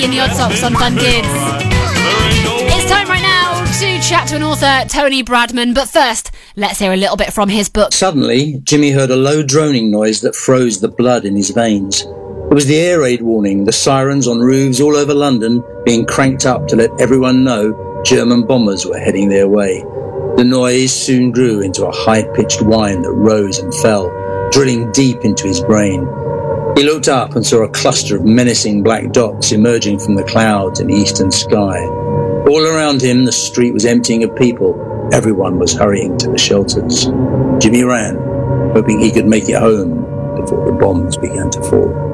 Iggy and the Odd Socks on Fun Kids. It's time right now to chat to an author, Tony Bradman, but first, let's hear a little bit from his book. Suddenly, Jimmy heard a low droning noise that froze the blood in his veins. It was the air raid warning, the sirens on roofs all over London being cranked up to let everyone know German bombers were heading their way. The noise soon grew into a high-pitched whine that rose and fell, drilling deep into his brain. He looked up and saw a cluster of menacing black dots emerging from the clouds in the eastern sky. All around him, the street was emptying of people. Everyone was hurrying to the shelters. Jimmy ran, hoping he could make it home before the bombs began to fall.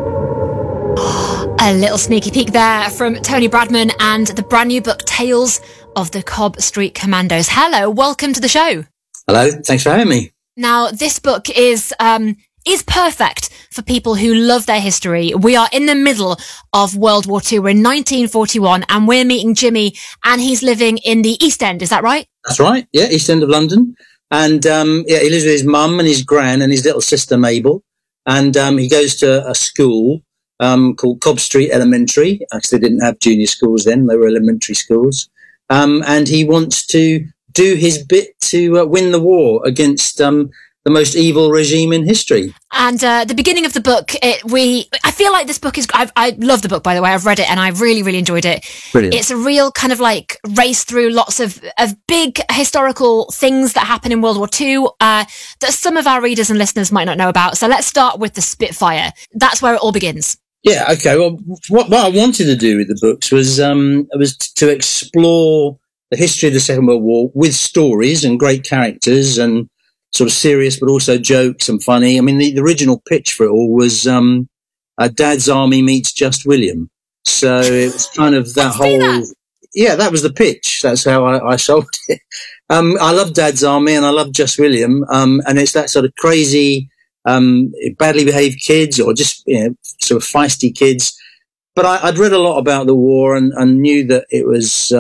A little sneaky peek there from Tony Bradman and the brand new book, Tales of the Cobb Street Commandos. Hello, welcome to the show. Hello, thanks for having me. Now, this book is perfect for people who love their history. We are in the middle of World War II. We're in 1941 and we're meeting Jimmy and he's living in the East End. Is that right? That's right. Yeah, East End of London. And he lives with his mum and his gran and his little sister Mabel. And he goes to a school called Cobb Street Elementary. Actually, they didn't have junior schools then. They were elementary schools. And he wants to do his bit to win the war against the most evil regime in history. And the beginning of the book, I feel like this book is... I love the book, by the way. I've read it and I really, really enjoyed it. Brilliant. It's a real kind of like race through lots of big historical things that happen in World War II that some of our readers and listeners might not know about. So let's start with the Spitfire. That's where it all begins. Yeah, okay. Well, what I wanted to do with the books was to explore the history of the Second World War with stories and great characters and sort of serious, but also jokes and funny. I mean, the original pitch for it all was Dad's Army meets Just William. So it was kind of that whole... Yeah, that was the pitch. That's how I sold it. I love Dad's Army and I love Just William. And it's that sort of crazy... badly behaved kids or just, sort of feisty kids. But I'd read a lot about the war and knew that it was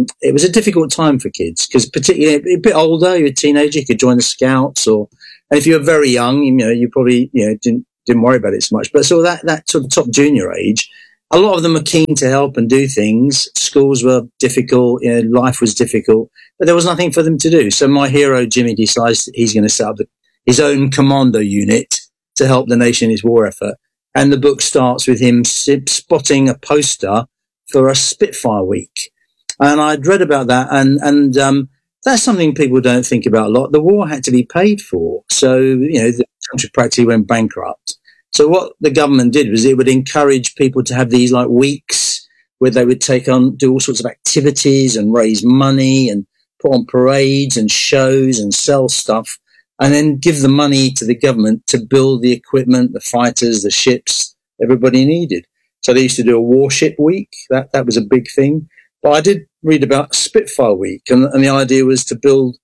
a difficult time for kids because particularly a bit older, you're a teenager, you could join the Scouts and if you were very young, you probably, didn't worry about it so much. But sort of that sort of top junior age, a lot of them are keen to help and do things. Schools were difficult, life was difficult, but there was nothing for them to do. So my hero, Jimmy, decides that he's going to set up his own commando unit to help the nation in its war effort. And the book starts with him spotting a poster for a Spitfire week. And I'd read about that and that's something people don't think about a lot. The war had to be paid for. So, the country practically went bankrupt. So what the government did was it would encourage people to have these like weeks where they would do all sorts of activities and raise money and put on parades and shows and sell stuff. And then give the money to the government to build the equipment, the fighters, the ships everybody needed. So they used to do a warship week. That was a big thing. But I did read about Spitfire week, and the idea was to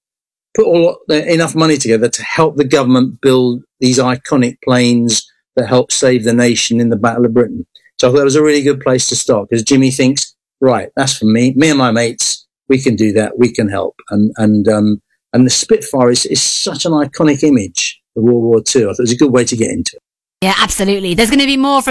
put enough money together to help the government build these iconic planes that helped save the nation in the Battle of Britain. So I thought that was a really good place to start because Jimmy thinks, right, that's for me and my mates. We can do that. We can help. And the Spitfire is such an iconic image of World War II. I thought it was a good way to get into it. Yeah, absolutely. There's going to be more from